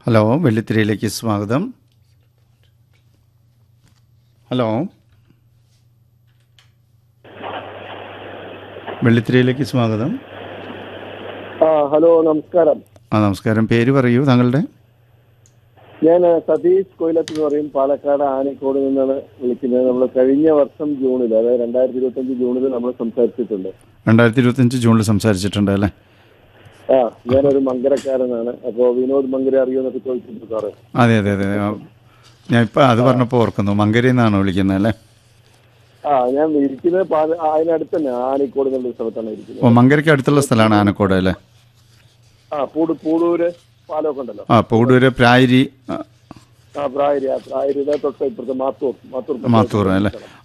Hello, വെള്ളിത്തിരയിലേക്ക് സ്വാഗതം. Hello, വെള്ളിത്തിരയിലേക്ക് സ്വാഗതം. Hello, നമസ്കാരം. നമസ്കാരം. പേര് പറയൂ താങ്കളുടെ. ഞാൻ സതീഷ് കൊയിലത്ത് എന്ന് പറയും, പാലക്കാട് ആനക്കോട് നിന്നാണ് വിളിക്കുന്നത്. നമ്മൾ കഴിഞ്ഞ വർഷം ജൂണിൽ, അതായത് 2025 ജൂണിൽ നമ്മൾ സംസാരിച്ചിട്ടുണ്ട്. 2025 ജൂണിൽ സംസാരിച്ചിട്ടുണ്ട് അല്ലേ? ഞാനൊരു മങ്കരക്കാരനാണ്. അപ്പോൾ വിനോദ് മങ്കര അറിയുമെന്നൊക്കെ ചോദിച്ചിട്ടുണ്ട് സാറ്. അതെ അതെ അതെ, ഞാൻ ഇപ്പം അത് പറഞ്ഞപ്പോൾ ഓർക്കുന്നു. മങ്കരയിൽ നിന്നാണോ വിളിക്കുന്നത് അല്ലേ? ഞാൻ ഇരിക്കുന്നത് അതിനടുത്ത് തന്നെ, ആനക്കോട് എന്നുള്ള സ്ഥലത്താണ് ഇരിക്കുന്നത്. ഓ, മങ്കരയ്ക്ക് അടുത്തുള്ള സ്ഥലമാണ് ആനക്കോട് അല്ലേ? പൂടൂര് പാലമൊക്കെ ഉണ്ടല്ലോ. പൂടൂര് പ്രായരി. പ്രായരിയുടെ തൊട്ട് ഇപ്പുറത്തെ മാത്തൂർ മാത്തൂർ അല്ലേ?